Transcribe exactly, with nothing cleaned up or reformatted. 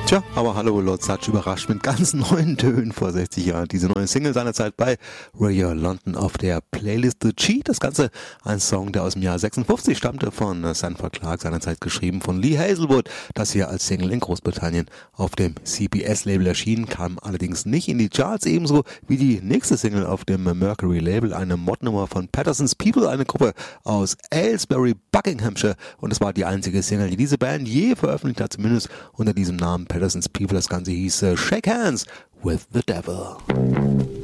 Tja, aber hallo, Lord Sutch überrascht mit ganz neuen Tönen vor sechzig Jahren. Diese neue Single seinerzeit bei Radio London auf der Playlist The Cheat. Das Ganze ein Song, der aus dem Jahr sechsundfünfzig stammte, von Sanford Clarke, seinerzeit geschrieben von Lee Hazelwood. Das hier als Single in Großbritannien auf dem C B S-Label erschienen, kam allerdings nicht in die Charts, ebenso wie die nächste Single auf dem Mercury-Label, eine Modnummer von Patterson's People, eine Gruppe aus Aylesbury, Buckinghamshire. Und es war die einzige Single, die diese Band je veröffentlicht hat, zumindest unter diesem Namen Patterson's People. Das Ganze hieß uh, Shake Hands with the Devil.